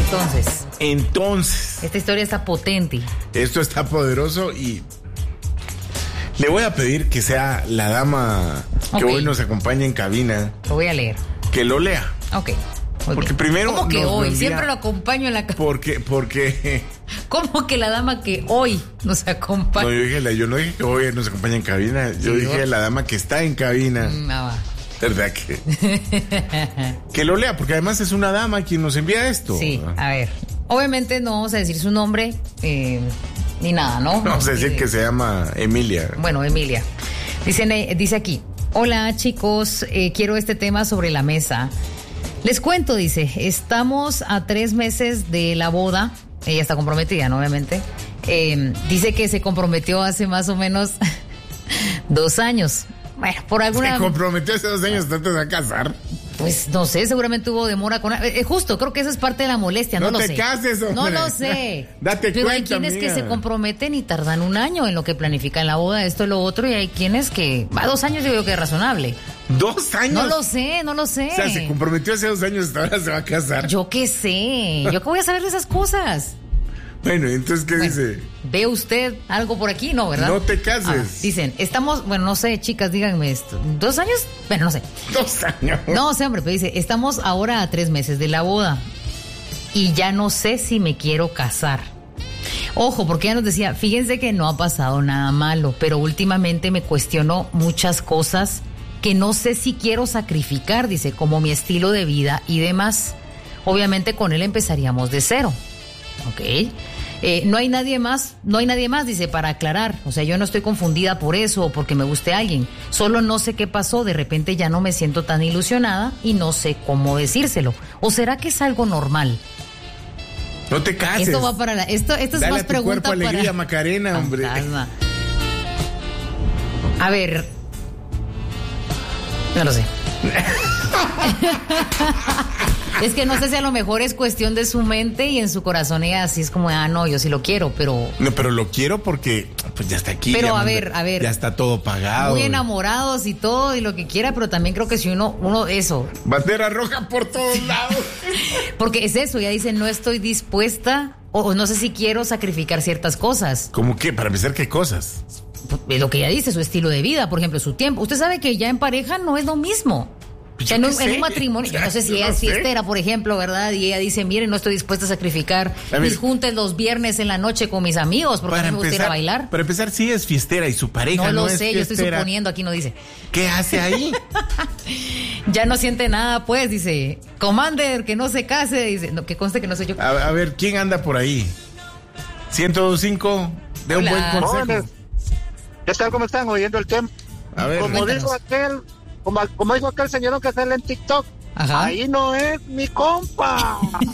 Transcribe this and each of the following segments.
Entonces. Esta historia está potente. Esto está poderoso y le voy a pedir que sea la dama que hoy nos acompaña en cabina. Lo voy a leer. Que lo lea. Ok. Porque bien. primero. ¿Cómo que hoy? Envía... Siempre lo acompaño en la cabina. Porque. ¿Cómo que la dama que hoy nos acompaña? No, yo no dije que hoy nos acompaña en cabina. Yo dije la dama que está en cabina. Va. ¿Verdad que lo lea? Porque además es una dama quien nos envía esto. Sí, a ver. Obviamente no vamos a decir su nombre ni nada, ¿no? Vamos a decir que se llama Emilia. Bueno, Emilia. Dice aquí: hola chicos, quiero este tema sobre la mesa. Les cuento, dice, estamos a 3 meses de la boda. Ella está comprometida, ¿no? Obviamente. Dice que se comprometió hace más o menos 2 años. Bueno, por alguna... ¿Se comprometió hace 2 años antes de casar? Pues no sé, seguramente hubo demora con... justo, creo que esa es parte de la molestia, no lo sé. No te cases, hombre. No lo sé. Date pero cuenta, hay quienes amiga, que se comprometen y tardan 1 año en lo que planifican la boda, esto y lo otro, y hay quienes que... 2 años yo creo que es razonable. 2 años. No lo sé. O sea, se comprometió hace 2 años, hasta ahora se va a casar. Yo qué sé. ¿Yo qué voy a saber de esas cosas? Bueno, entonces, ¿qué dice? ¿Ve usted algo por aquí? No, ¿verdad? No te cases. Dicen, estamos, bueno, no sé, chicas, díganme esto. 2 años? Bueno, no sé. 2 años. No sé, hombre, pero dice, estamos ahora a 3 meses de la boda y ya no sé si me quiero casar. Ojo, porque ella nos decía, fíjense que no ha pasado nada malo, pero últimamente me cuestiono muchas cosas que no sé si quiero sacrificar, dice, como mi estilo de vida y demás. Obviamente con él empezaríamos de cero. Ok. No hay nadie más, dice, para aclarar. O sea, yo no estoy confundida por eso o porque me guste alguien. Solo no sé qué pasó, de repente ya no me siento tan ilusionada y no sé cómo decírselo. ¿O será que es algo normal? No te cases. Esto va para esto es dale más a tu pregunta cuerpo para alegría, Macarena, hombre. Fantasma. A ver. No lo sé. Es que no sé si a lo mejor es cuestión de su mente y en su corazón ella así es como, no, yo sí lo quiero, pero... No, pero lo quiero porque pues ya está aquí. Pero a ver. Ya está todo pagado. Muy enamorados y todo y lo que quiera, pero también creo que si uno eso... Bandera roja por todos lados. Porque es eso, ella dice, no estoy dispuesta o no sé si quiero sacrificar ciertas cosas. ¿Cómo qué? Para empezar, ¿qué cosas? Lo que ella dice, su estilo de vida, por ejemplo, su tiempo. Usted sabe que ya en pareja no es lo mismo. O sea, en un matrimonio, yo no sé si ella es fiestera, por ejemplo, ¿verdad? Y ella dice, miren, no estoy dispuesta a sacrificar mis juntas los viernes en la noche con mis amigos, porque me gusta ir a bailar. Para empezar, sí es fiestera y su pareja no es fiestera. No lo sé, yo estoy suponiendo, aquí no dice. ¿Qué hace ahí? Ya no siente nada, pues, dice. Commander, que no se case, dice. No, que conste que no soy yo. A ver, ¿quién anda por ahí? 102.5, de un buen consejo. Hola. ¿Qué tal? ¿Cómo están? Oyendo el tema. A ver, como dijo aquel... Como dijo aquel señor que sale en TikTok. Ajá. Ahí no es mi compa.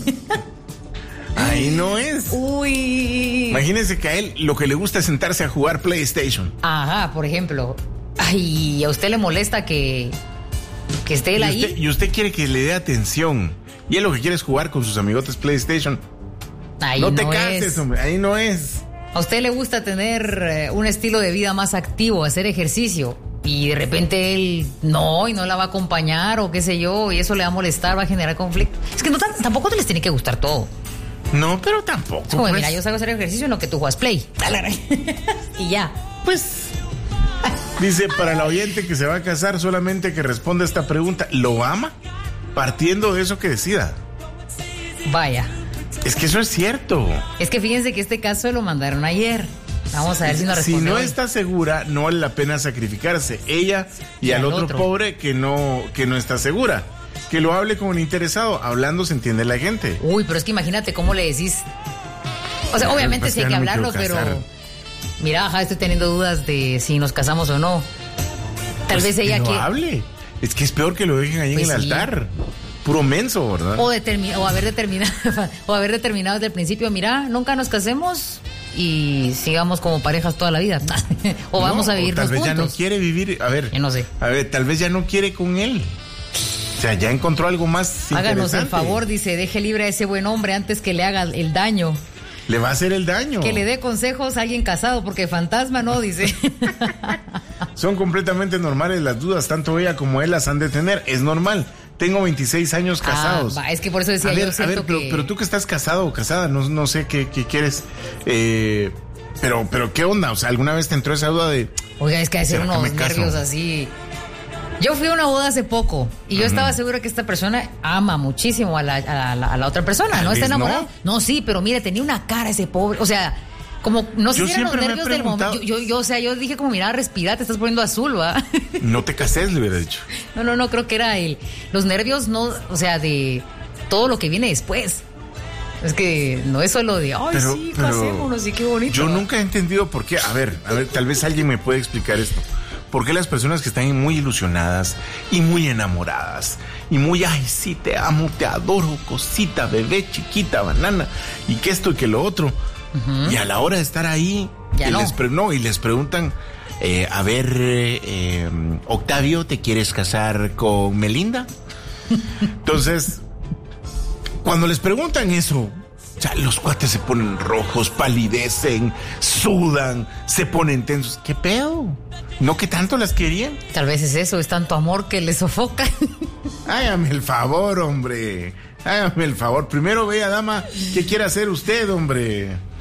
Ahí no es. Uy. Imagínense que a él lo que le gusta es sentarse a jugar PlayStation. Ajá, por ejemplo. Ay, ¿a usted le molesta que esté él ahí? Y usted quiere que le dé atención. Y él lo que quiere es jugar con sus amigotes PlayStation. Ahí no te cases, hombre. Ahí no es. A usted le gusta tener un estilo de vida más activo, hacer ejercicio. Y de repente él y no la va a acompañar o qué sé yo, y eso le va a molestar, va a generar conflicto. Es que tampoco te les tiene que gustar todo. No, pero tampoco. Es como, mira, yo salgo a hacer ejercicio en lo que tú juegas Play. Y ya. Pues, dice, para la oyente que se va a casar, solamente que responda esta pregunta, ¿lo ama? Partiendo de eso que decida. Vaya. Es que eso es cierto. Es que fíjense que este caso lo mandaron ayer. Vamos a ver si nos responde. Si no hoy. está segura, no vale la pena sacrificarse. Ella y al otro pobre que no está segura. Que lo hable con el interesado. Hablando se entiende la gente. Uy, pero es que imagínate cómo le decís. O sea, obviamente sí hay que hablarlo, pero... Mira, estoy teniendo dudas de si nos casamos o no. Tal vez ella que... que... No hable. Es que es peor que lo dejen ahí en el altar. Puro menso, ¿verdad? O haber determinado desde el principio, mira, nunca nos casemos... y sigamos como parejas toda la vida. O vamos a vivirnos juntos. Tal vez ya no quiere vivir, no sé. A ver, tal vez ya no quiere con él. O sea, ya encontró algo más Háganos interesante. el favor, dice, deje libre a ese buen hombre antes que le haga el daño. Le va a hacer el daño. Que le dé consejos a alguien casado, porque fantasma no, dice. Son completamente normales las dudas, tanto ella como él las han de tener. Es normal. tengo 26 años casados. Es que por eso decía yo siento que... pero tú que estás casado o casada, no sé qué quieres. Pero ¿qué onda? O sea, ¿alguna vez te entró esa duda de... Oiga, es que hacer unos nervios así... Yo fui a una boda hace poco y yo estaba segura que esta persona ama muchísimo a la otra persona, ¿no? ¿Está enamorado? No, sí, pero mira, tenía una cara ese pobre, o sea... Como, no sé si eran los nervios del momento. Yo dije como, mira, respira, te estás poniendo azul, ¿va? No te cases, le hubiera dicho. No, creo que era los nervios, no, o sea, de todo lo que viene después. Es que no es solo de, casémonos, sí, qué bonito. Yo nunca he entendido por qué. A ver, tal vez alguien me puede explicar esto. ¿Por qué las personas que están muy ilusionadas y muy enamoradas y muy, ay, sí, te amo, te adoro, cosita, bebé, chiquita, banana, y que esto y que lo otro... Y a la hora de estar ahí, les preguntan, a ver, Octavio, ¿te quieres casar con Melinda? Entonces, cuando les preguntan eso, ya los cuates se ponen rojos, palidecen, sudan, se ponen tensos. ¿Qué pedo? ¿No que tanto las querían? Tal vez es eso, es tanto amor que les sofoca. Hágame el favor, hombre. Hágame el favor. Primero vea, dama, ¿qué quiere hacer usted, hombre?